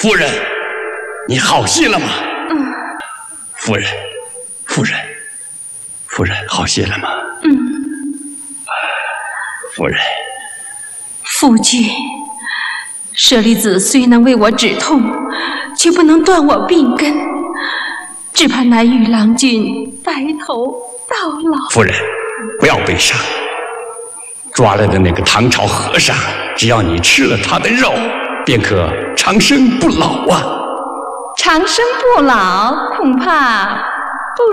夫人，你好些了吗？夫人，好些了吗？夫人， 夫君，舍利子虽能为我止痛，却不能断我病根，只怕难与郎君白头到老。 夫人，不要悲伤。抓来的那个唐朝和尚，只要你吃了他的肉，便可长生不老啊！ 长生不老，恐怕